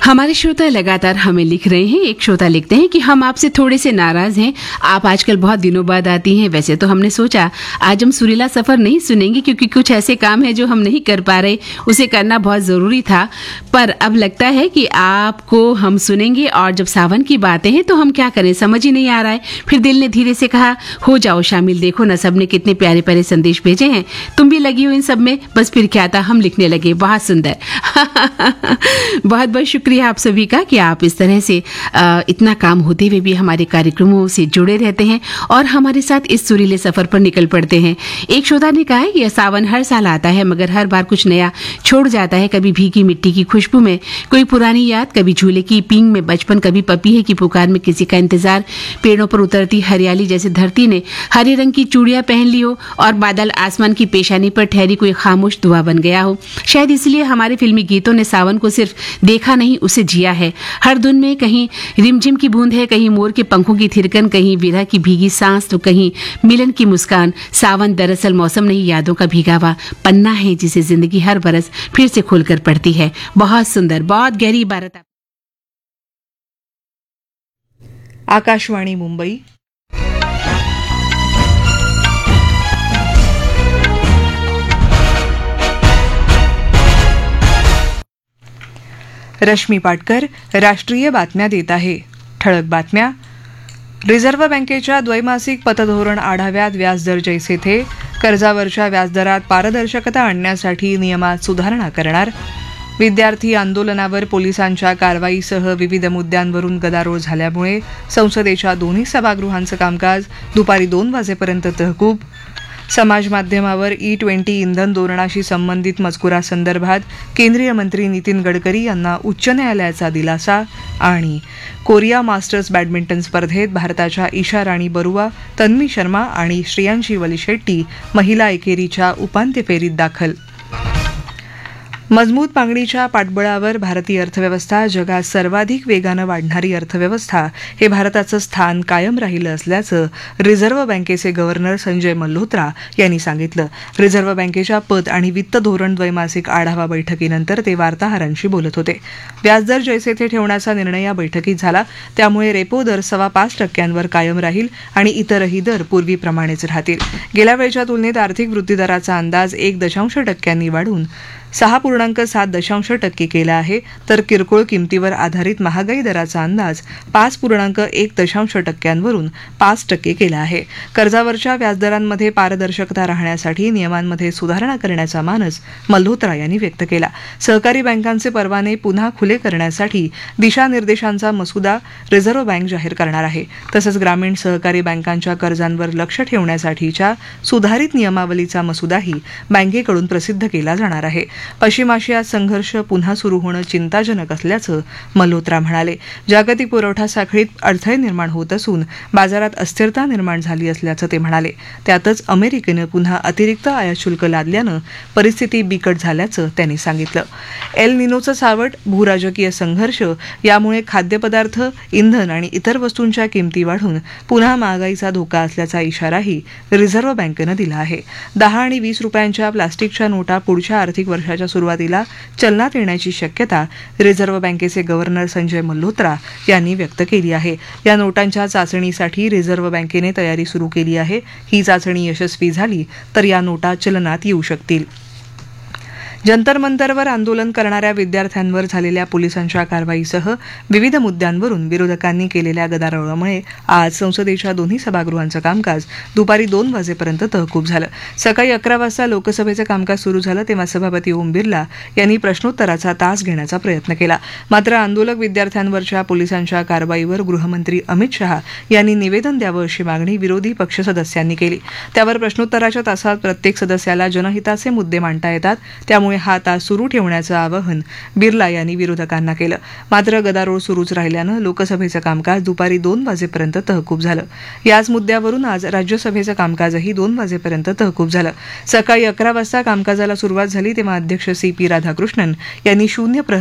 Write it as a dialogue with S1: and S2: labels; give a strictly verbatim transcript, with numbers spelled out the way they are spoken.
S1: हमारे श्रोता लगातार हमें लिख रहे हैं। एक श्रोता लिखते हैं कि हम आपसे थोड़े से नाराज हैं। आप आजकल बहुत दिनों बाद आती हैं। वैसे तो हमने सोचा आज हम सुरीला सफर नहीं सुनेंगे क्योंकि कुछ ऐसे काम है जो हम नहीं कर पा रहे, उसे करना बहुत जरूरी था। पर अब लगता है कि आपको हम सुनेंगे। और जब सावन की बातें हैं तो हम क्या करें, समझ ही नहीं आ रहा है। फिर दिल ने धीरे से कहा हो जाओ शामिल। देखो न सबने कितने प्यारे प्यारे संदेश भेजे हैं। तुम भी लगी हो इन सब में। बस फिर क्या था, हम लिखने लगे। बहुत सुंदर। बहुत बहुत शुक्रिया आप सभी का कि आप इस तरह से आ, इतना काम होते हुए भी हमारे कार्यक्रमों से जुड़े रहते हैं और हमारे साथ इस सुरीले सफर पर निकल पड़ते हैं। एक श्रोता ने कहा है कि यह सावन हर साल आता है मगर हर बार कुछ नया छोड़ जाता है। कभी भीगी मिट्टी की खुशबू में कोई पुरानी याद, कभी झूले की पींग में बचपन, कभी पपीहे की पुकार में किसी का इंतजार, पेड़ों पर उतरती हरियाली जैसे धरती ने हरे रंग की चूड़ियां पहन ली हो और बादल आसमान की पेशानी पर ठहरी कोई खामोश दुआ बन गया हो। शायद इसलिए हमारे फिल्मी गीतों ने सावन को सिर्फ देखा नहीं, उसे जिया है। हर धुन में कहीं रिमझिम की बूंद है, कहीं मोर के पंखों की थिरकन, कहीं विरह की भीगी सांस, तो कहीं मिलन की मुस्कान। सावन दरअसल मौसम नहीं, यादों का भीगा हुआ पन्ना है जिसे जिंदगी हर बरस फिर से खोलकर पढ़ती है। बहुत सुंदर, बहुत गहरी इबारत।
S2: आकाशवाणी मुंबई। रश्मी पाटकर राष्ट्रीय बातम्या देत आहे। ठळक बातम्या. रिझर्व्ह बँकेच्या द्वैमासिक पतधोरण आढाव्यात व्याजदर जैसे थे. कर्जावरच्या व्याजदरात पारदर्शकता आणण्यासाठी नियमात सुधारणा करणार. विद्यार्थी आंदोलनावर पोलिसांच्या कारवाईसह विविध मुद्द्यांवरून गदारोळ झाल्यामुळे संसदेच्या दोन्ही सभागृहांचं कामकाज दुपारी दोन वाजेपर्यंत तहकूब. समाज माध्यमावर ई ट्वेंटी इंधन धोरणाशी संबंधित मजकुरासंदर्भात केंद्रीय मंत्री नितीन गडकरी यांना उच्च न्यायालयाचा दिलासा. आणि कोरिया मास्टर्स बॅडमिंटन स्पर्धेत भारताच्या ईशा राणी बरुआ, तन्वी शर्मा आणि श्रेयांशी वलिशेट्टी महिला एकेरीच्या उपांत्य फेरीत दाखल. मजबूत मागणीच्या पाठबळावर भारतीय अर्थव्यवस्था जगात सर्वाधिक वेगानं वाढणारी अर्थव्यवस्था हे भारताचं स्थान कायम राहिलं असल्याचं रिझर्व्ह बँकेचे गव्हर्नर संजय मल्होत्रा यांनी सांगितलं. रिझर्व्ह बँकेच्या पत आणि वित्त धोरण द्वैमासिक आढावा बैठकीनंतर ते वार्ताहरांशी बोलत होते. व्याजदर जैसे थे ठेवण्याचा निर्णय या बैठकीत झाला. त्यामुळे रेपो दर सव्वा पाच टक्क्यांवर कायम राहील आणि इतरही दर पूर्वीप्रमाणेच राहतील. गेल्या वेळच्या तुलनेत आर्थिक वृद्धिदराचा अंदाज एक दशांश टक्क्यांनी वाढून सहा पूर्णांक सात दशांश टक्के केला आहे. तर किरकोळ किमतीवर आधारित महागाई दराचा अंदाज पाच पूर्णांक एक दशांश टक्क्यांवरून पाच टक्के केला आहे. कर्जावरच्या व्याजदरांमध्ये पारदर्शकता राहण्यासाठी नियमांमध्ये सुधारणा करण्याचा मानस मल्होत्रा यांनी व्यक्त केला. सहकारी बँकांचे परवाने पुन्हा खुले करण्यासाठी दिशानिर्देशांचा मसुदा रिझर्व्ह बँक जाहीर करणार आहे. तसंच ग्रामीण सहकारी बँकांच्या कर्जांवर लक्ष ठेवण्यासाठीच्या सुधारित नियमावलीचा मसुदाही बँकेकडून प्रसिद्ध केला जाणार आहे. पश्चिम आशियात संघर्ष पुन्हा सुरू होणं चिंताजनक असल्याचं मल्होत्रा म्हणाले. जागतिक पुरवठा साखळीत अडथळे निर्माण होत असून बाजारात अस्थिरता निर्माण झाली असल्याचं ते म्हणाले. त्यातच अमेरिकेनं पुन्हा अतिरिक्त आयात शुल्क लादल्यानं परिस्थिती बिकट झाल्याचं त्यांनी सांगितलं. एल निनोचं सावट, भूराजकीय संघर्ष यामुळे खाद्यपदार्थ, इंधन आणि इतर वस्तूंच्या किमती वाढून पुन्हा महागाईचा धोका असल्याचा इशाराही रिझर्व्ह बँकेनं दिला आहे. दहा आणि वीस रुपयांच्या प्लास्टिकच्या नोटा पुढच्या आर्थिक वर्षाच्या सुरुवातीला चलनात येण्याची शक्यता रिझर्व्ह बँकेचे गव्हर्नर संजय मल्होत्रा यांनी व्यक्त केली आहे. या नोटांच्या चाचणीसाठी रिझर्व्ह बँकेने तयारी सुरू केली आहे. ही चाचणी यशस्वी झाली तर या नोटा चलनात येऊ शकतील. जंतर मंतरवर आंदोलन करणाऱ्या विद्यार्थ्यांवर झालेल्या पोलिसांच्या कारवाईसह विविध मुद्द्यांवरून विरोधकांनी केलेल्या गदारोळामुळे आज संसदेच्या दोन्ही सभागृहांचं कामकाज दुपारी दोन वाजेपर्यंत तहकूब झालं. सकाळी अकरा वाजता लोकसभेचं कामकाज सुरू झालं तेव्हा सभापती ओम बिर्ला यांनी प्रश्नोत्तराचा तास घेण्याचा प्रयत्न केला. मात्र आंदोलक विद्यार्थ्यांवरच्या पोलिसांच्या कारवाईवर गृहमंत्री अमित शहा यांनी निवेदन द्यावं अशी मागणी विरोधी पक्ष सदस्यांनी केली. त्यावर प्रश्नोत्तराच्या तासात प्रत्येक सदस्याला जनहिताचे मुद्दे मांडता येतात, त्यामुळे हा तास सुरू ठेवण्याचं आवाहन बिर्ला यांनी विरोधकांना केलं. मात्र गदारोळ सुरूच राहिल्यानं लोकसभेचं कामकाज दुपारी दोन वाजेपर्यंत तहकूब झालं. याच मुद्द्यावरून आज राज्यसभेचं कामकाजही दोन वाजेपर्यंत तहकूब झालं. सकाळी अकरा वाजता कामकाजाला सुरुवात झाली तेव्हा अध्यक्ष सी पी राधाकृष्णन यांनी शून्य